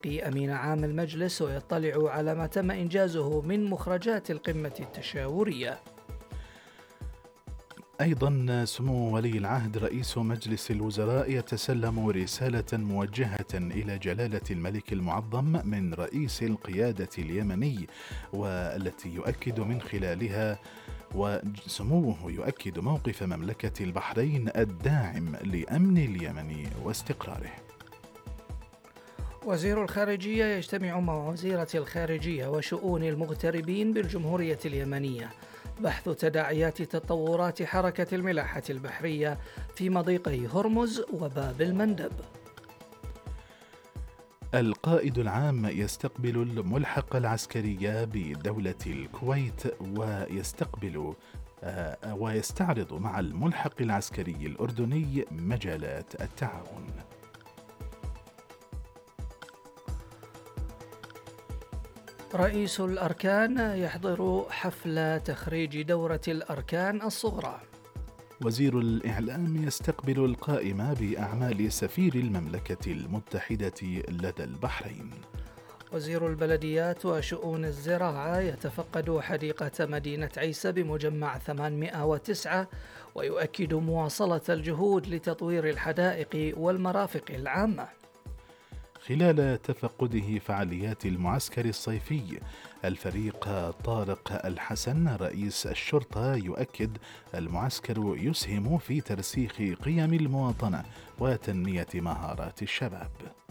أمين عام المجلس ويطلع على ما تم إنجازه من مخرجات القمة التشاورية. أيضا سمو ولي العهد رئيس مجلس الوزراء يتسلم رسالة موجهة إلى جلالة الملك المعظم من رئيس القيادة اليمني، والتي يؤكد من خلالها وسموه يؤكد موقف مملكة البحرين الداعم لأمن اليمن واستقراره. وزير الخارجية يجتمع مع وزيرة الخارجية وشؤون المغتربين بالجمهورية اليمنية بحث تداعيات تطورات حركة الملاحة البحرية في مضيقي هرمز وباب المندب. القائد العام يستقبل الملحق العسكري بدولة الكويت ويستعرض مع الملحق العسكري الأردني مجالات التعاون. رئيس الأركان يحضر حفل تخريج دورة الأركان الصغرى. وزير الإعلام يستقبل القائم بأعمال سفير المملكة المتحدة لدى البحرين. وزير البلديات وشؤون الزراعة يتفقد حديقة مدينة عيسى بمجمع 809 ويؤكد مواصلة الجهود لتطوير الحدائق والمرافق العامة. خلال تفقده فعاليات المعسكر الصيفي، الفريق طارق الحسن رئيس الشرطة يؤكد المعسكر يسهم في ترسيخ قيم المواطنة وتنمية مهارات الشباب.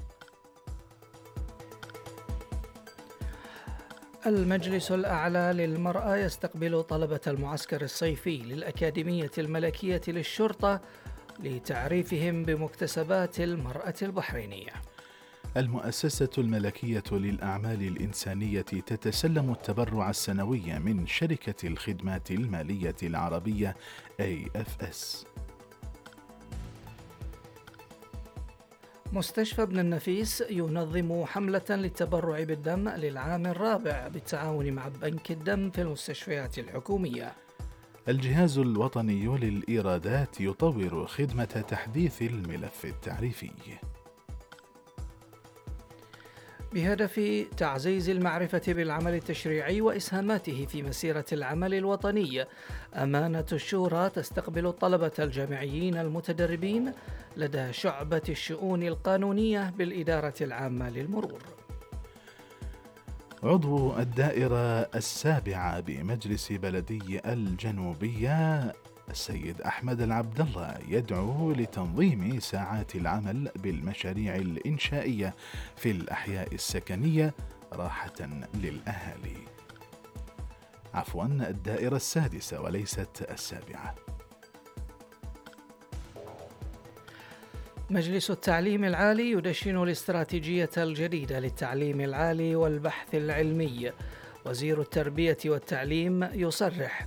المجلس الأعلى للمرأة يستقبل طلبة المعسكر الصيفي للأكاديمية الملكية للشرطة لتعريفهم بمكتسبات المرأة البحرينية. المؤسسة الملكية للأعمال الإنسانية تتسلم التبرع السنوي من شركة الخدمات المالية العربية AFS. مستشفى ابن النفيس ينظم حملة للتبرع بالدم للعام الرابع بالتعاون مع بنك الدم في المستشفيات الحكومية. الجهاز الوطني للإيرادات يطور خدمة تحديث الملف التعريفي. بهدف تعزيز المعرفة بالعمل التشريعي وإسهاماته في مسيرة العمل الوطني، أمانة الشورى تستقبل الطلبة الجامعيين المتدربين لدى شعبة الشؤون القانونية بالإدارة العامة للمرور. عضو الدائرة السابعة بمجلس بلدي الجنوبية السيد أحمد العبد الله يدعو لتنظيم ساعات العمل بالمشاريع الإنشائية في الأحياء السكنية راحة للأهالي. عفواً، الدائرة السادسة وليست السابعة. مجلس التعليم العالي يدشن الاستراتيجية الجديدة للتعليم العالي والبحث العلمي. وزير التربية والتعليم يصرح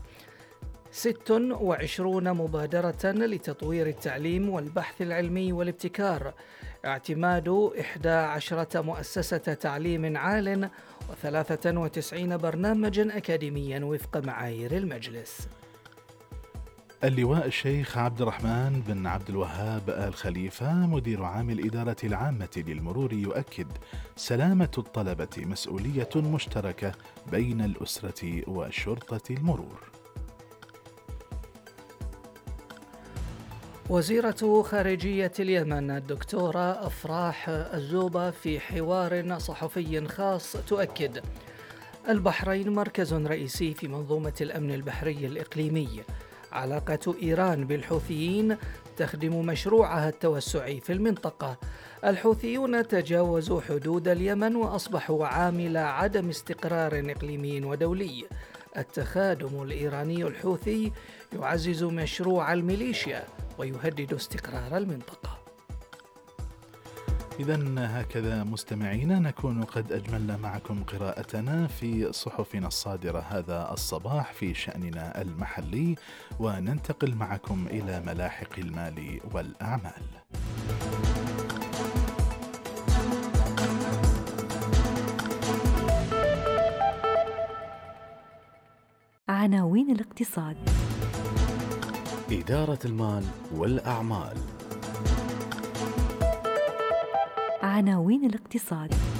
26 مبادرة لتطوير التعليم والبحث العلمي والابتكار، اعتماد 11 مؤسسة تعليم عال و93 برنامجا أكاديميا وفق معايير المجلس. اللواء الشيخ عبد الرحمن بن عبد الوهاب آل خليفة مدير عام الإدارة العامة للمرور يؤكد سلامة الطلبة مسؤولية مشتركة بين الأسرة وشرطة المرور. وزيرة خارجية اليمن الدكتورة أفراح الزوبة في حوار صحفي خاص تؤكد البحرين مركز رئيسي في منظومة الأمن البحري الإقليمي. علاقة إيران بالحوثيين تخدم مشروعها التوسعي في المنطقة. الحوثيون تجاوزوا حدود اليمن وأصبحوا عامل عدم استقرار إقليمي ودولي. التخادم الإيراني الحوثي يعزز مشروع الميليشيا ويهدد استقرار المنطقة. إذن هكذا مستمعينا نكون قد أجملنا معكم قراءتنا في صحفنا الصادرة هذا الصباح في شأننا المحلي، وننتقل معكم إلى ملاحق المال والأعمال. عناوين الاقتصاد. إدارة المال والأعمال. عناوين الاقتصاد.